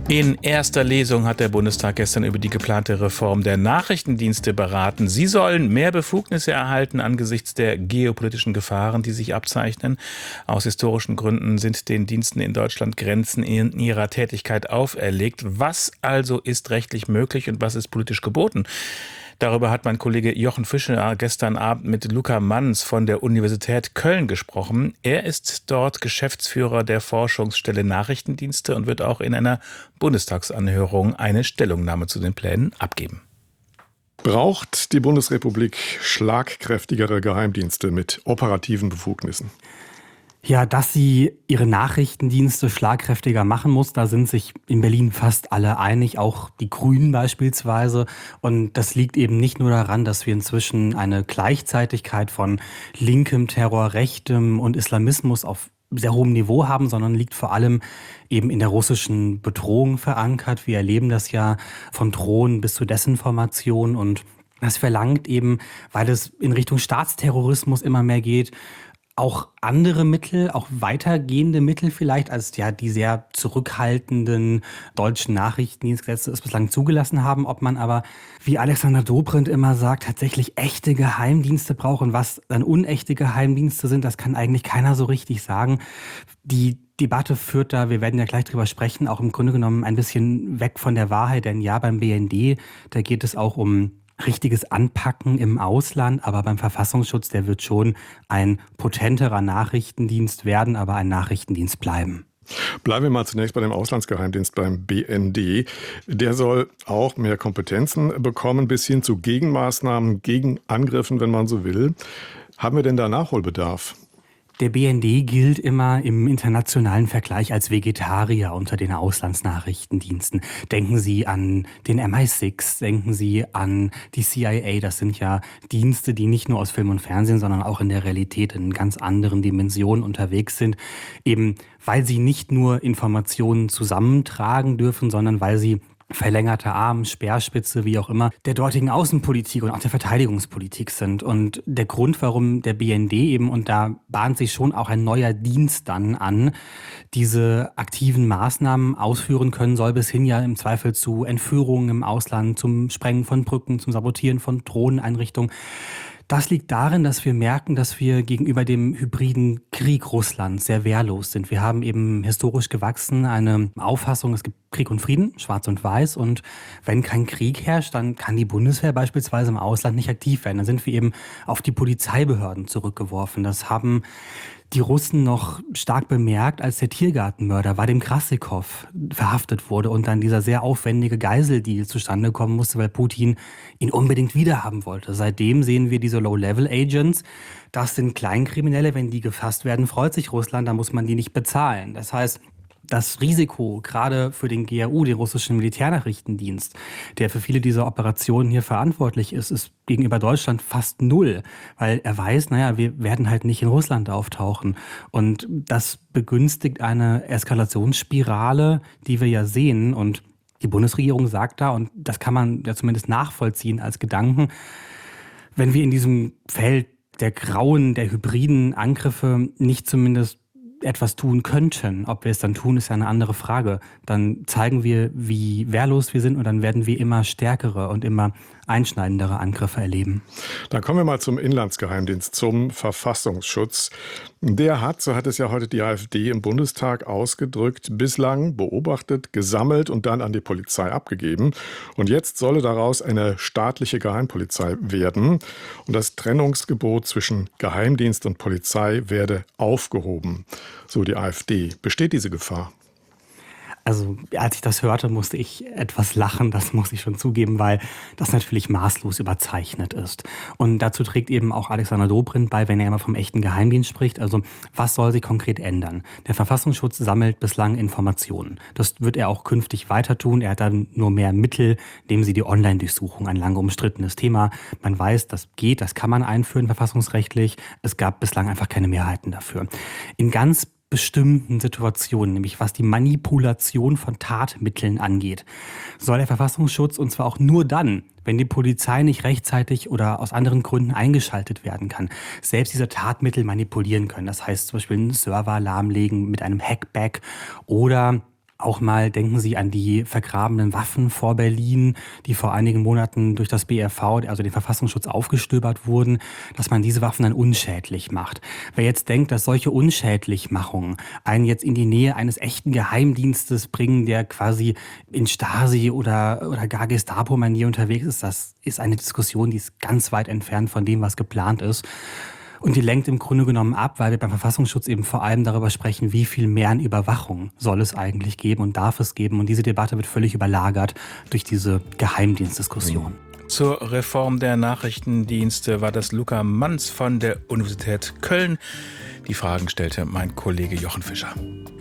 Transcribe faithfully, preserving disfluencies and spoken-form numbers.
In erster Lesung hat der Bundestag gestern über die geplante Reform der Nachrichtendienste beraten. Sie sollen mehr Befugnisse erhalten angesichts der geopolitischen Gefahren, die sich abzeichnen. Aus historischen Gründen sind den Diensten in Deutschland Grenzen in ihrer Tätigkeit auferlegt. Was also ist rechtlich möglich und was ist politisch geboten? Darüber hat mein Kollege Jochen Fischer gestern Abend mit Luca Manns von der Universität Köln gesprochen. Er ist dort Geschäftsführer der Forschungsstelle Nachrichtendienste und wird auch in einer Bundestagsanhörung eine Stellungnahme zu den Plänen abgeben. Braucht die Bundesrepublik schlagkräftigere Geheimdienste mit operativen Befugnissen? Ja, dass sie ihre Nachrichtendienste schlagkräftiger machen muss, da sind sich in Berlin fast alle einig, auch die Grünen beispielsweise. Und das liegt eben nicht nur daran, dass wir inzwischen eine Gleichzeitigkeit von linkem Terror, rechtem und Islamismus auf sehr hohem Niveau haben, sondern liegt vor allem eben in der russischen Bedrohung verankert. Wir erleben das ja von Drohnen bis zu Desinformation, und das verlangt eben, weil es in Richtung Staatsterrorismus immer mehr geht, auch andere Mittel, auch weitergehende Mittel vielleicht, als ja die sehr zurückhaltenden deutschen Nachrichtendienstgesetze es bislang zugelassen haben. Ob man aber, wie Alexander Dobrindt immer sagt, tatsächlich echte Geheimdienste braucht und was dann unechte Geheimdienste sind, das kann eigentlich keiner so richtig sagen. Die Debatte führt da, wir werden ja gleich drüber sprechen, auch im Grunde genommen ein bisschen weg von der Wahrheit. Denn ja, beim B N D, da geht es auch um richtiges Anpacken im Ausland, aber beim Verfassungsschutz, der wird schon ein potenterer Nachrichtendienst werden, aber ein Nachrichtendienst bleiben. Bleiben wir mal zunächst bei dem Auslandsgeheimdienst, beim B N D. Der soll auch mehr Kompetenzen bekommen, bis hin zu Gegenmaßnahmen, Gegenangriffen, wenn man so will. Haben wir denn da Nachholbedarf? Der B N D gilt immer im internationalen Vergleich als Vegetarier unter den Auslandsnachrichtendiensten. Denken Sie an den M I sechs, denken Sie an die C I A. Das sind ja Dienste, die nicht nur aus Film und Fernsehen, sondern auch in der Realität in ganz anderen Dimensionen unterwegs sind. Eben weil sie nicht nur Informationen zusammentragen dürfen, sondern weil sie verlängerter Arm, Speerspitze, wie auch immer, der dortigen Außenpolitik und auch der Verteidigungspolitik sind. Und der Grund, warum der B N D eben, und da bahnt sich schon auch ein neuer Dienst dann an, diese aktiven Maßnahmen ausführen können soll, bis hin ja im Zweifel zu Entführungen im Ausland, zum Sprengen von Brücken, zum Sabotieren von Drohneneinrichtungen. Das liegt darin, dass wir merken, dass wir gegenüber dem hybriden Krieg Russlands sehr wehrlos sind. Wir haben eben historisch gewachsen eine Auffassung, es gibt Krieg und Frieden, schwarz und weiß. Und wenn kein Krieg herrscht, dann kann die Bundeswehr beispielsweise im Ausland nicht aktiv werden. Dann sind wir eben auf die Polizeibehörden zurückgeworfen. Das haben die Russen noch stark bemerkt, als der Tiergartenmörder Wadim Krassikow verhaftet wurde und dann dieser sehr aufwendige Geiseldeal zustande kommen musste, weil Putin ihn unbedingt wiederhaben wollte. Seitdem sehen wir diese Low-Level-Agents. Das sind Kleinkriminelle. Wenn die gefasst werden, freut sich Russland, dann muss man die nicht bezahlen. Das heißt, das Risiko, gerade für den G R U, den russischen Militärnachrichtendienst, der für viele dieser Operationen hier verantwortlich ist, ist gegenüber Deutschland fast null. Weil er weiß, naja, wir werden halt nicht in Russland auftauchen. Und das begünstigt eine Eskalationsspirale, die wir ja sehen. Und die Bundesregierung sagt da, und das kann man ja zumindest nachvollziehen als Gedanken, wenn wir in diesem Feld der grauen, der hybriden Angriffe nicht zumindest etwas tun könnten. Ob wir es dann tun, ist ja eine andere Frage. Dann zeigen wir, wie wehrlos wir sind, und dann werden wir immer stärkere und immer einschneidendere Angriffe erleben. Dann kommen wir mal zum Inlandsgeheimdienst, zum Verfassungsschutz. Der hat, so hat es ja heute die AfD im Bundestag ausgedrückt, bislang beobachtet, gesammelt und dann an die Polizei abgegeben. Und jetzt solle daraus eine staatliche Geheimpolizei werden. Und das Trennungsgebot zwischen Geheimdienst und Polizei werde aufgehoben. So die AfD. Besteht diese Gefahr? Also als ich das hörte, musste ich etwas lachen, das muss ich schon zugeben, weil das natürlich maßlos überzeichnet ist. Und dazu trägt eben auch Alexander Dobrindt bei, wenn er immer vom echten Geheimdienst spricht. Also was soll sich konkret ändern? Der Verfassungsschutz sammelt bislang Informationen. Das wird er auch künftig weiter tun. Er hat dann nur mehr Mittel, indem sie die Online-Durchsuchung, ein lange umstrittenes Thema. Man weiß, das geht, das kann man einführen verfassungsrechtlich. Es gab bislang einfach keine Mehrheiten dafür. In ganz bestimmten Situationen, nämlich was die Manipulation von Tatmitteln angeht, soll der Verfassungsschutz, und zwar auch nur dann, wenn die Polizei nicht rechtzeitig oder aus anderen Gründen eingeschaltet werden kann, selbst diese Tatmittel manipulieren können. Das heißt zum Beispiel einen Server lahmlegen mit einem Hackback oder Auch mal denken Sie an die vergrabenen Waffen vor Berlin, die vor einigen Monaten durch das B R V, also den Verfassungsschutz, aufgestöbert wurden, dass man diese Waffen dann unschädlich macht. Wer jetzt denkt, dass solche Unschädlichmachungen einen jetzt in die Nähe eines echten Geheimdienstes bringen, der quasi in Stasi oder, oder gar Gestapo-Manier unterwegs ist, das ist eine Diskussion, die ist ganz weit entfernt von dem, was geplant ist. Und die lenkt im Grunde genommen ab, weil wir beim Verfassungsschutz eben vor allem darüber sprechen, wie viel mehr an Überwachung soll es eigentlich geben und darf es geben. Und diese Debatte wird völlig überlagert durch diese Geheimdienstdiskussion. Zur Reform der Nachrichtendienste war das Luca Manz von der Universität Köln. Die Fragen stellte mein Kollege Jochen Fischer.